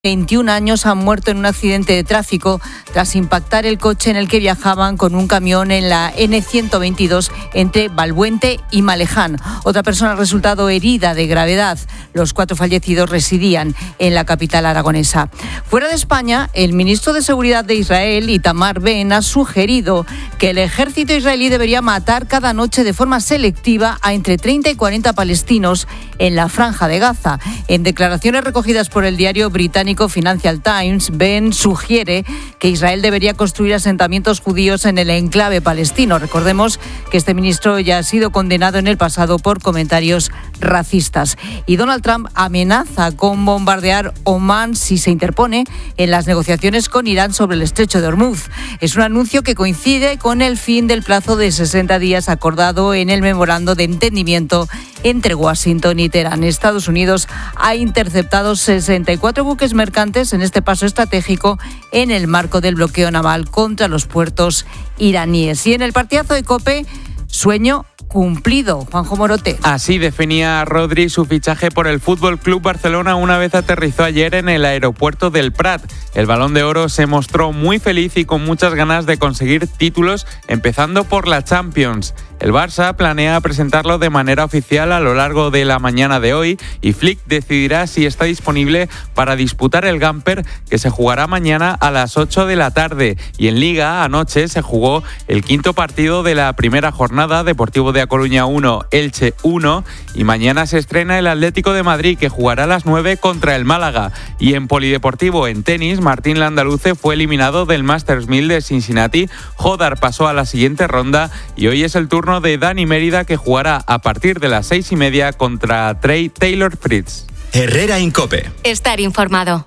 21 años han muerto en un accidente de tráfico tras impactar el coche en el que viajaban con un camión en la N122 entre Balbuente y Maleján. Otra persona ha resultado herida de gravedad. Los 4 fallecidos residían en la capital aragonesa. Fuera de España, el ministro de Seguridad de Israel, Itamar Ben, ha sugerido que el ejército israelí debería matar cada noche de forma selectiva a entre 30 y 40 palestinos en la franja de Gaza. En declaraciones recogidas por el diario británico Financial Times, Ben sugiere que Israel debería construir asentamientos judíos en el enclave palestino. Recordemos que este ministro ya ha sido condenado en el pasado por comentarios racistas. Y Donald Trump amenaza con bombardear Omán si se interpone en las negociaciones con Irán sobre el estrecho de Hormuz. Es un anuncio que coincide con el fin del plazo de 60 días acordado en el memorando de entendimiento entre Washington y Teherán. Estados Unidos ha interceptado 64 buques mercantes en este paso estratégico en el marco del bloqueo naval contra los puertos iraníes. Y en el partidazo de COPE, sueño cumplido. Juanjo Morote. Así definía Rodri su fichaje por el Fútbol Club Barcelona una vez aterrizó ayer en el aeropuerto del Prat. El Balón de Oro se mostró muy feliz y con muchas ganas de conseguir títulos, empezando por la Champions. El Barça planea presentarlo de manera oficial a lo largo de la mañana de hoy y Flick decidirá si está disponible para disputar el Gamper, que se jugará mañana a las 8 de la tarde. Y en Liga, anoche se jugó el quinto partido de la primera jornada, Deportivo de A Coruña 1, Elche 1, y mañana se estrena el Atlético de Madrid, que jugará a las 9 contra el Málaga. Y en polideportivo, en tenis, Martín Landaluce fue eliminado del Masters 1000 de Cincinnati, Hodar pasó a la siguiente ronda y hoy es el turno de Dani Mérida, que jugará a partir de las 6:30 contra Trey Taylor Fritz. Herrera en COPE. Estar informado.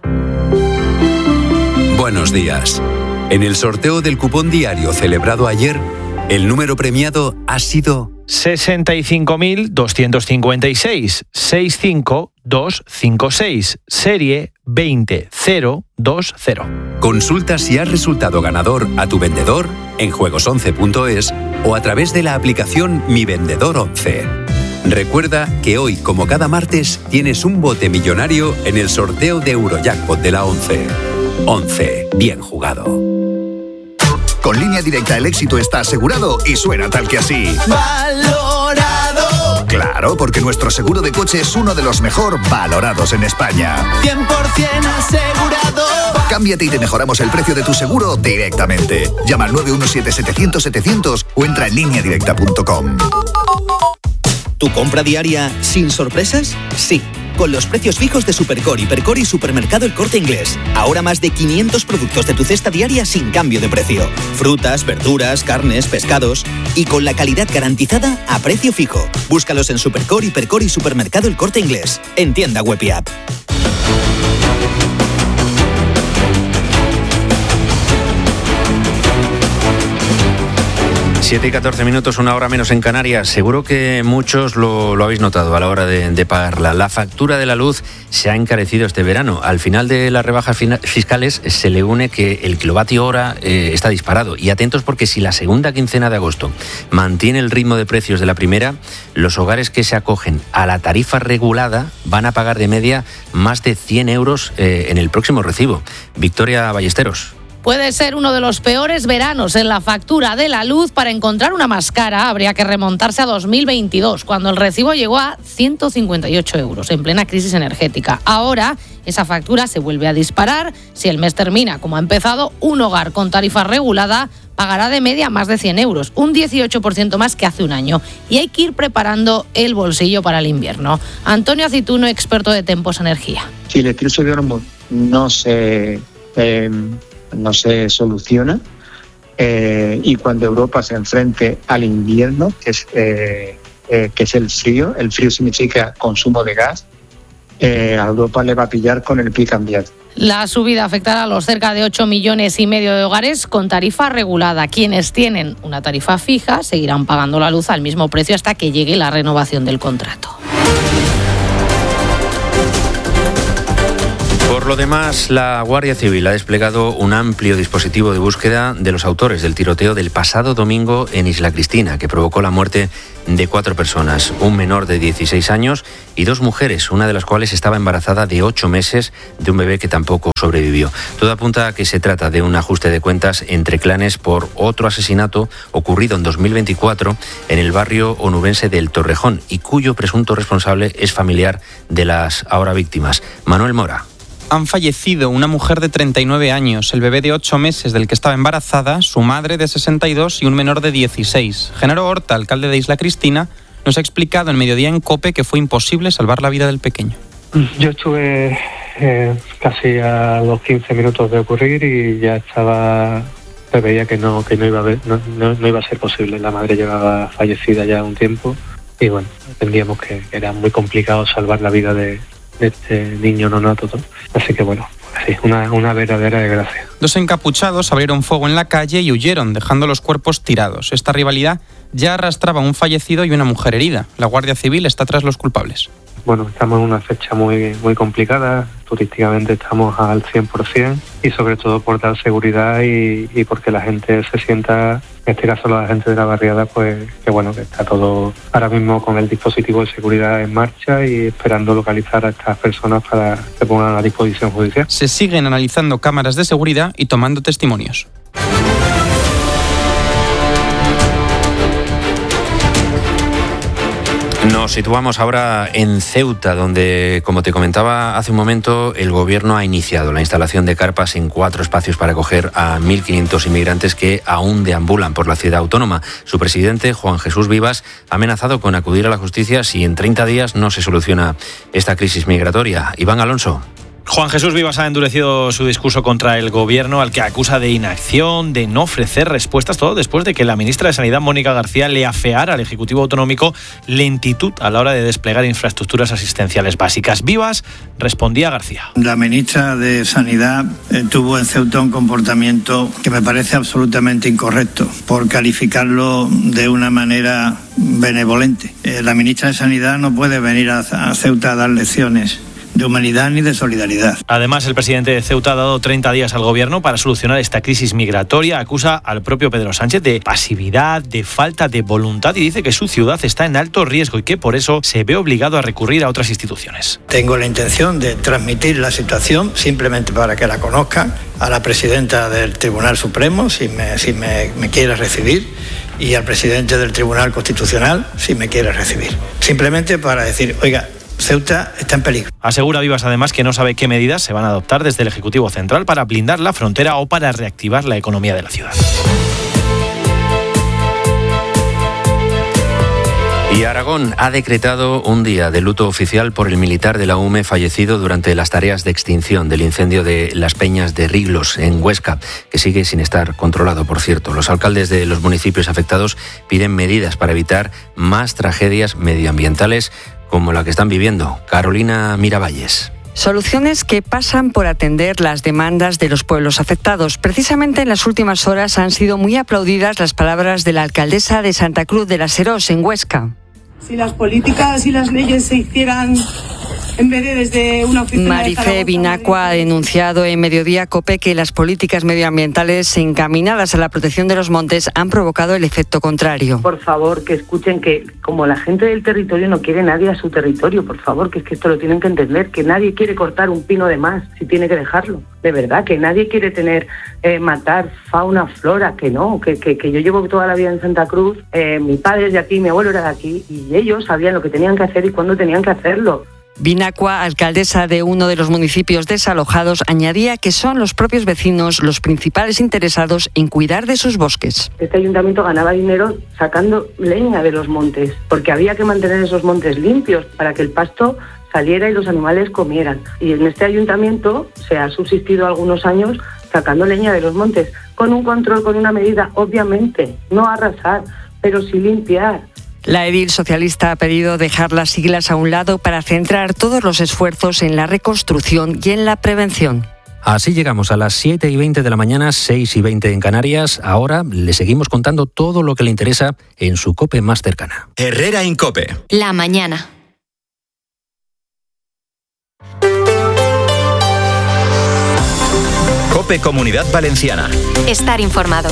Buenos días. En el sorteo del cupón diario celebrado ayer, el número premiado ha sido 65.256, 65256, serie 20020. Consulta si has resultado ganador a tu vendedor en juegos11.es o a través de la aplicación Mi Vendedor 11. Recuerda que hoy, como cada martes, tienes un bote millonario en el sorteo de Eurojackpot de la 11. 11. Bien jugado. Con Línea Directa el éxito está asegurado y suena tal que así. ¡Valorado! Claro, porque nuestro seguro de coche es uno de los mejor valorados en España. 100% asegurado. Cámbiate y te mejoramos el precio de tu seguro directamente. Llama al 917-700-700 o entra en lineadirecta.com. ¿Tu compra diaria sin sorpresas? Sí. Con los precios fijos de Supercore, Hipercore y Supermercado El Corte Inglés. Ahora más de 500 productos de tu cesta diaria sin cambio de precio. Frutas, verduras, carnes, pescados. Y con la calidad garantizada a precio fijo. Búscalos en Supercore, Hipercore y Supermercado El Corte Inglés. En tienda web y app. 7:14, una hora menos en Canarias. Seguro que muchos lo habéis notado a la hora de pagarla. La factura de la luz se ha encarecido este verano. Al final de las rebajas fiscales se le une que el kilovatio hora está disparado. Y atentos, porque si la segunda quincena de agosto mantiene el ritmo de precios de la primera, los hogares que se acogen a la tarifa regulada van a pagar de media más de 100 euros en el próximo recibo. Victoria Ballesteros. Puede ser uno de los peores veranos en la factura de la luz. Para encontrar una más cara habría que remontarse a 2022, cuando el recibo llegó a 158 euros, en plena crisis energética. Ahora esa factura se vuelve a disparar. Si el mes termina como ha empezado, un hogar con tarifa regulada pagará de media más de 100 euros, un 18% más que hace un año. Y hay que ir preparando el bolsillo para el invierno. Antonio Acituno, experto de Tempos Energía. Si el precio de Hormuz no se soluciona y cuando Europa se enfrente al invierno, que es el frío significa consumo de gas, a Europa le va a pillar con el pie cambiado. La subida afectará a los cerca de 8,5 millones de hogares con tarifa regulada. Quienes tienen una tarifa fija seguirán pagando la luz al mismo precio hasta que llegue la renovación del contrato. Por lo demás, la Guardia Civil ha desplegado un amplio dispositivo de búsqueda de los autores del tiroteo del pasado domingo en Isla Cristina, que provocó la muerte de 4 personas, un menor de 16 años y 2 mujeres, una de las cuales estaba embarazada de 8 meses de un bebé que tampoco sobrevivió. Todo apunta a que se trata de un ajuste de cuentas entre clanes por otro asesinato ocurrido en 2024 en el barrio onubense del Torrejón y cuyo presunto responsable es familiar de las ahora víctimas. Manuel Mora. Han fallecido una mujer de 39 años, el bebé de 8 meses del que estaba embarazada, su madre de 62 y un menor de 16. Genaro Horta, alcalde de Isla Cristina, nos ha explicado en Mediodía en COPE que fue imposible salvar la vida del pequeño. Yo estuve casi a los 15 minutos de ocurrir y ya se veía que no iba a ser posible. La madre llevaba fallecida ya un tiempo y bueno, entendíamos que era muy complicado salvar la vida de este niño nonato. Así que bueno, sí, una verdadera desgracia. 2 encapuchados abrieron fuego en la calle y huyeron, dejando los cuerpos tirados. Esta rivalidad ya arrastraba a un fallecido y una mujer herida. La Guardia Civil está tras los culpables. Bueno, estamos en una fecha muy complicada, turísticamente estamos al 100% y sobre todo por dar seguridad y porque la gente se sienta, en este caso la gente de la barriada, pues que bueno, que está todo ahora mismo con el dispositivo de seguridad en marcha y esperando localizar a estas personas para que se pongan a disposición judicial. Se siguen analizando cámaras de seguridad y tomando testimonios. Nos situamos ahora en Ceuta, donde, como te comentaba hace un momento, el gobierno ha iniciado la instalación de carpas en 4 espacios para acoger a 1.500 inmigrantes que aún deambulan por la ciudad autónoma. Su presidente, Juan Jesús Vivas, ha amenazado con acudir a la justicia si en 30 días no se soluciona esta crisis migratoria. Iván Alonso. Juan Jesús Vivas ha endurecido su discurso contra el gobierno, al que acusa de inacción, de no ofrecer respuestas, todo después de que la ministra de Sanidad, Mónica García, le afeara al Ejecutivo Autonómico lentitud a la hora de desplegar infraestructuras asistenciales básicas. Vivas respondía a García. La ministra de Sanidad tuvo en Ceuta un comportamiento que me parece absolutamente incorrecto, por calificarlo de una manera benevolente. La ministra de Sanidad no puede venir a Ceuta a dar lecciones de humanidad ni de solidaridad. Además, el presidente de Ceuta ha dado 30 días al gobierno para solucionar esta crisis migratoria. Acusa al propio Pedro Sánchez de pasividad, de falta de voluntad y dice que su ciudad está en alto riesgo y que por eso se ve obligado a recurrir a otras instituciones. Tengo la intención de transmitir la situación, simplemente para que la conozcan, a la presidenta del Tribunal Supremo, si me quiere recibir, y al presidente del Tribunal Constitucional, si me quiere recibir. Simplemente para decir, oiga, Ceuta está en peligro. Asegura Vivas además que no sabe qué medidas se van a adoptar desde el Ejecutivo Central para blindar la frontera o para reactivar la economía de la ciudad. Y Aragón ha decretado un día de luto oficial por el militar de la UME fallecido durante las tareas de extinción del incendio de Las Peñas de Riglos, en Huesca, que sigue sin estar controlado, por cierto. Los alcaldes de los municipios afectados piden medidas para evitar más tragedias medioambientales como la que están viviendo. Carolina Miravalles. Soluciones que pasan por atender las demandas de los pueblos afectados. Precisamente en las últimas horas han sido muy aplaudidas las palabras de la alcaldesa de Santa Cruz de la Serós, en Huesca. Si las políticas y las leyes se hicieran en vez de desde una oficina. Marifé Binacua ha denunciado en Mediodía COPE que las políticas medioambientales encaminadas a la protección de los montes han provocado el efecto contrario. Por favor, que escuchen que como la gente del territorio no quiere nadie a su territorio, por favor, que es que esto lo tienen que entender, que nadie quiere cortar un pino de más si tiene que dejarlo. De verdad, que nadie quiere matar fauna, flora, que no, que yo llevo toda la vida en Santa Cruz, mi padre es de aquí, mi abuelo era de aquí, y ellos sabían lo que tenían que hacer y cuándo tenían que hacerlo. Binacua, alcaldesa de uno de los municipios desalojados, añadía que son los propios vecinos los principales interesados en cuidar de sus bosques. Este ayuntamiento ganaba dinero sacando leña de los montes, porque había que mantener esos montes limpios para que el pasto saliera y los animales comieran. Y en este ayuntamiento se ha subsistido algunos años sacando leña de los montes, con un control, con una medida, obviamente, no arrasar, pero sí limpiar. La edil socialista ha pedido dejar las siglas a un lado para centrar todos los esfuerzos en la reconstrucción y en la prevención. Así llegamos a las 7:20 de la mañana, 6:20 en Canarias. Ahora le seguimos contando todo lo que le interesa en su COPE más cercana. Herrera en COPE. La mañana. COPE Comunidad Valenciana. Estar informado.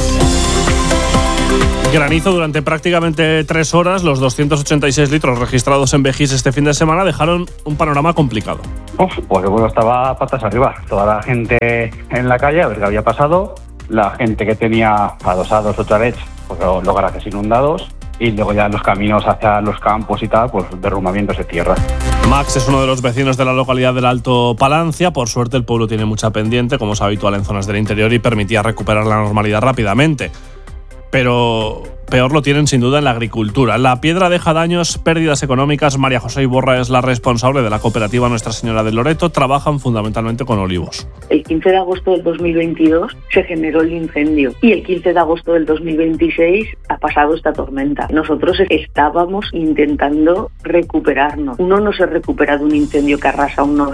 Granizo durante prácticamente 3 horas. Los 286 litros registrados en Vejís este fin de semana dejaron un panorama complicado. Pues el pueblo estaba patas arriba. Toda la gente en la calle a ver qué había pasado. La gente que tenía adosados otra vez, pues los garajes inundados. Y luego ya los caminos hacia los campos y tal, pues derrumbamientos de tierra. Max es uno de los vecinos de la localidad del Alto Palancia. Por suerte el pueblo tiene mucha pendiente, como es habitual en zonas del interior, y permitía recuperar la normalidad rápidamente. Pero peor lo tienen sin duda en la agricultura. La piedra deja daños, pérdidas económicas. María José Iborra es la responsable de la cooperativa Nuestra Señora de Loreto. Trabajan fundamentalmente con olivos. El 15 de agosto del 2022 se generó el incendio y el 15 de agosto del 2026 ha pasado esta tormenta. Nosotros estábamos intentando recuperarnos. Uno no se recupera de un incendio que arrasa un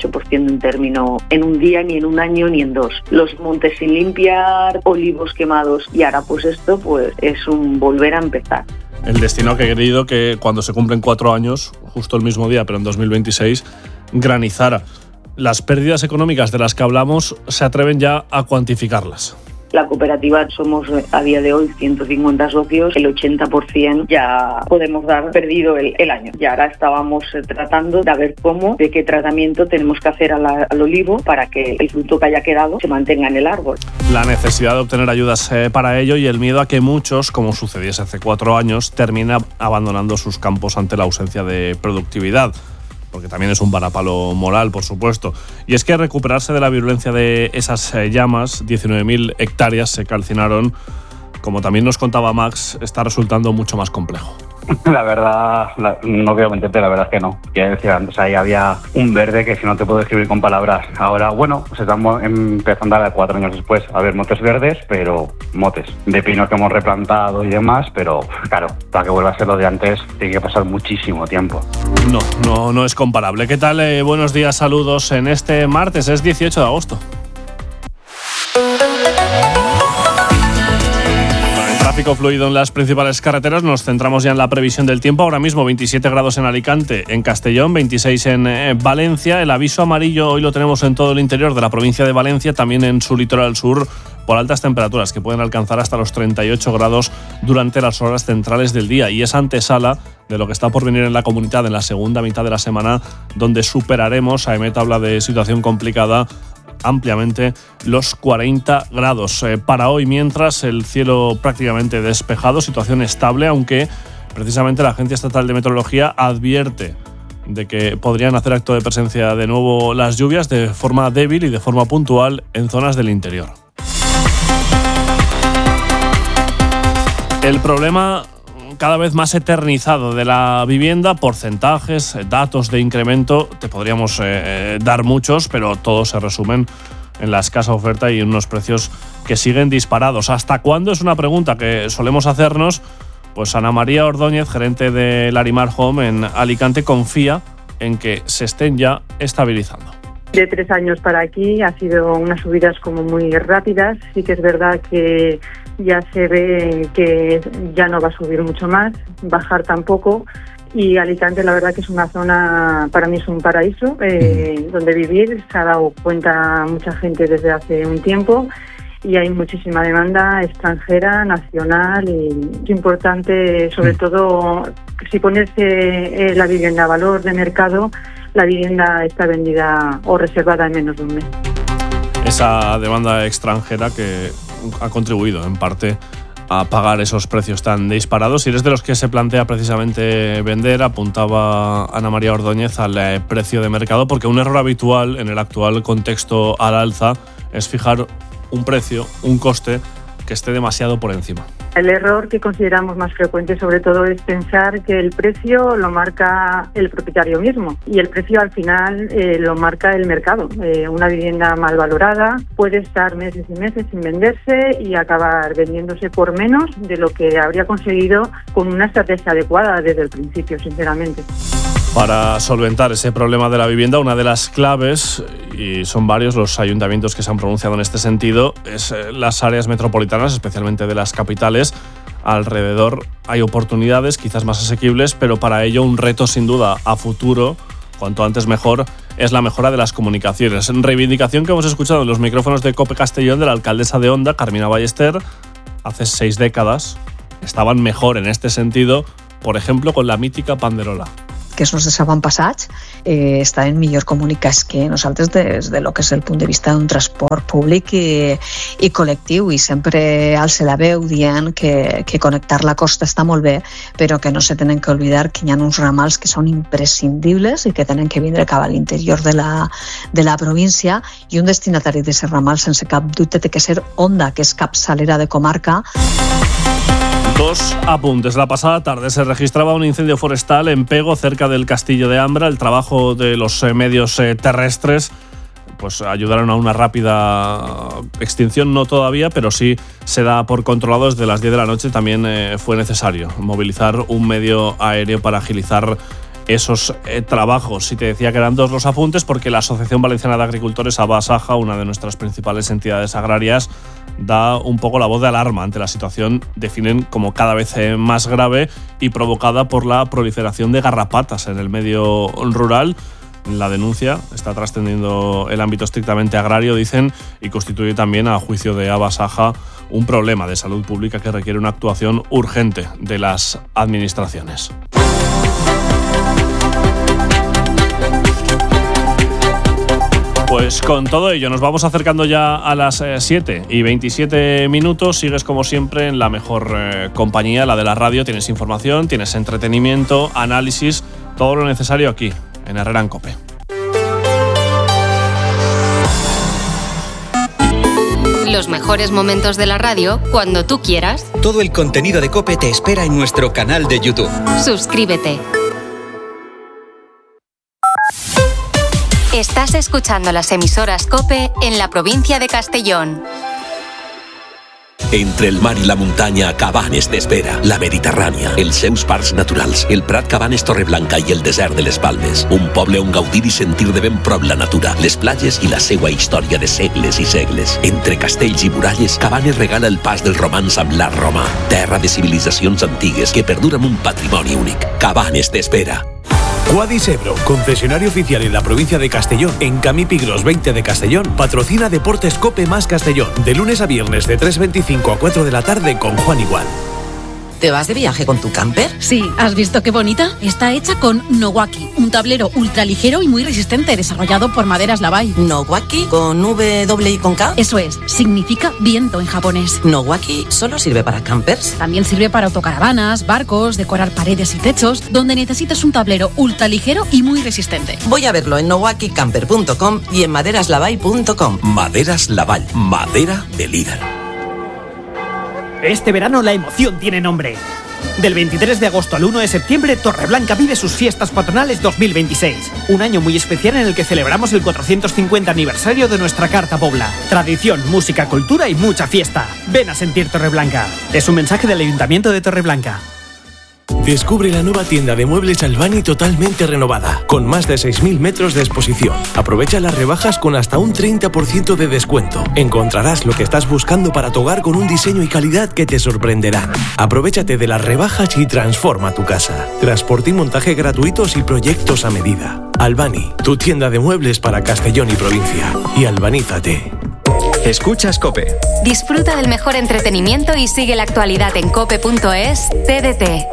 98% en un día, ni en un año, ni en 2. Los montes sin limpiar, olivos quemados, y ahora pues esto pues es un volver a empezar. El destino ha querido que cuando se cumplen 4 años, justo el mismo día, pero en 2026, granizara. Las pérdidas económicas de las que hablamos se atreven ya a cuantificarlas. La cooperativa somos a día de hoy 150 socios, el 80% ya podemos dar perdido el año. Y ahora estábamos tratando de ver de qué tratamiento tenemos que hacer al olivo para que el fruto que haya quedado se mantenga en el árbol. La necesidad de obtener ayudas para ello y el miedo a que muchos, como sucediese hace 4 años, terminen abandonando sus campos ante la ausencia de productividad. Porque también es un varapalo moral, por supuesto. Y es que recuperarse de la virulencia de esas llamas, 19.000 hectáreas se calcinaron, como también nos contaba Max, está resultando mucho más complejo. La verdad, no quiero mentirte, la verdad es que no. Quiero decir, antes ahí había un verde que si no te puedo describir con palabras. Ahora, bueno, pues estamos empezando a ver 4 años después a ver motes verdes, pero motes de pino que hemos replantado y demás, pero claro, para que vuelva a ser lo de antes tiene que pasar muchísimo tiempo. No es comparable. ¿Qué tal? Buenos días, saludos en este martes, es 18 de agosto. Tráfico fluido en las principales carreteras. Nos centramos ya en la previsión del tiempo. Ahora mismo 27 grados en Alicante, en Castellón, 26 en Valencia. El aviso amarillo hoy lo tenemos en todo el interior de la provincia de Valencia, también en su litoral sur, por altas temperaturas que pueden alcanzar hasta los 38 grados durante las horas centrales del día. Y es antesala de lo que está por venir en la comunidad en la segunda mitad de la semana, donde superaremos, AEMET habla de situación complicada, ampliamente los 40 grados. Para hoy, mientras, el cielo prácticamente despejado, situación estable, aunque precisamente la Agencia Estatal de Meteorología advierte de que podrían hacer acto de presencia de nuevo las lluvias de forma débil y de forma puntual en zonas del interior. El problema cada vez más eternizado de la vivienda, porcentajes, datos de incremento, te podríamos dar muchos, pero todos se resumen en la escasa oferta y en unos precios que siguen disparados. ¿Hasta cuándo? Es una pregunta que solemos hacernos. Pues Ana María Ordóñez, gerente de Larimar Home en Alicante, confía en que se estén ya estabilizando. De 3 años para aquí ha sido unas subidas como muy rápidas. Sí que es verdad que ya se ve que ya no va a subir mucho más, bajar tampoco. Y Alicante, la verdad que es una zona, para mí es un paraíso donde vivir. Se ha dado cuenta mucha gente desde hace un tiempo y hay muchísima demanda extranjera, nacional, y es importante, sobre todo, si ponerse la vivienda a valor de mercado, la vivienda está vendida o reservada en menos de un mes. Esa demanda extranjera que ha contribuido en parte a pagar esos precios tan disparados. Si eres de los que se plantea precisamente vender, apuntaba Ana María Ordóñez al precio de mercado, porque un error habitual en el actual contexto al alza es fijar un precio, un coste que esté demasiado por encima. El error que consideramos más frecuente, sobre todo, es pensar que el precio lo marca el propietario mismo, y el precio al final lo marca el mercado. Una vivienda mal valorada puede estar meses y meses sin venderse y acabar vendiéndose por menos de lo que habría conseguido con una estrategia adecuada desde el principio, sinceramente. Para solventar ese problema de la vivienda, una de las claves, y son varios los ayuntamientos que se han pronunciado en este sentido, es las áreas metropolitanas, especialmente de las capitales. Alrededor hay oportunidades quizás más asequibles, pero para ello un reto sin duda a futuro, cuanto antes mejor, es la mejora de las comunicaciones. Reivindicación que hemos escuchado en los micrófonos de COPE Castellón de la alcaldesa de Onda, Carmina Ballester. Hace 6 décadas estaban mejor en este sentido, por ejemplo, con la mítica Panderola. Que els nostres avantpassats estaven millor comunicats que nosaltres des de lo que és el punt de vista d'un transport públic i col·lectiu, i sempre alça la veu dient que connectar la costa està molt bé, però que no se tenen que oblidar que hi ha uns ramals que són imprescindibles i que tenen que vindre cap a l'interior de la província, i un destinatari d'aquest ramal sense cap dubte té que ser Onda, que és capçalera de comarca. 2 apuntes. La pasada tarde se registraba un incendio forestal en Pego, cerca del Castillo de Ambra. El trabajo de los medios terrestres pues ayudaron a una rápida extinción, no todavía, pero sí se da por controlado desde las 10 de la noche. También fue necesario movilizar un medio aéreo para agilizar esos trabajos. Y te decía que eran 2 los apuntes porque la Asociación Valenciana de Agricultores, Abasaja, una de nuestras principales entidades agrarias, da un poco la voz de alarma ante la situación. Definen como cada vez más grave y provocada por la proliferación de garrapatas en el medio rural. La denuncia está trascendiendo el ámbito estrictamente agrario, dicen, y constituye también, a juicio de Abasaja, un problema de salud pública que requiere una actuación urgente de las administraciones. Pues con todo ello nos vamos acercando ya a las 7:27. Sigues como siempre en la mejor compañía, la de la radio. Tienes información, tienes entretenimiento, análisis, todo lo necesario aquí en Herrera en COPE. Los mejores momentos de la radio cuando tú quieras. Todo el contenido de COPE te espera en nuestro canal de YouTube. Suscríbete. Estás escuchando las emisoras COPE en la provincia de Castellón. Entre el mar i la muntanya, Cabanes t'espera. La Mediterrània, els seus parcs naturals, el Prat Cabanes Torreblanca i el desert de les Palmes. Un poble on gaudir i sentir de ben prop la natura, les platges i la seua història de segles i segles. Entre castells i muralles, Cabanes regala el pas del romans amb l'art romà. Terra de civilitzacions antigues que perduren un patrimoni únic. Cabanes t'espera. Quadis Ebro, concesionario oficial en la provincia de Castellón, en Camí Pigros 20 de Castellón, patrocina Deportes COPE más Castellón, de lunes a viernes de 3:25 a 4 de la tarde con Juan Igual. ¿Te vas de viaje con tu camper? Sí, ¿has visto qué bonita? Está hecha con Nowaki, un tablero ultraligero y muy resistente, desarrollado por Maderas Lavai. ¿Nowaki? ¿Con W y con K? Eso es, significa viento en japonés. ¿Nowaki solo sirve para campers? También sirve para autocaravanas, barcos, decorar paredes y techos, donde necesitas un tablero ultraligero y muy resistente. Voy a verlo en nowakicamper.com y en maderaslavai.com. Maderas Lavai, madera de líder. Este verano la emoción tiene nombre. Del 23 de agosto al 1 de septiembre, Torreblanca vive sus fiestas patronales 2026. Un año muy especial en el que celebramos el 450 aniversario de nuestra Carta Pobla. Tradición, música, cultura y mucha fiesta. Ven a sentir Torreblanca. Es un mensaje del Ayuntamiento de Torreblanca. Descubre la nueva tienda de muebles Albani totalmente renovada, con más de 6.000 metros de exposición. Aprovecha las rebajas con hasta un 30% de descuento. Encontrarás lo que estás buscando para tu hogar con un diseño y calidad que te sorprenderán. Aprovechate de las rebajas y transforma tu casa. Transporte y montaje gratuitos y proyectos a medida. Albani, tu tienda de muebles para Castellón y provincia. Y albanízate. Escuchas COPE. Disfruta del mejor entretenimiento y sigue la actualidad en cope.es TDT.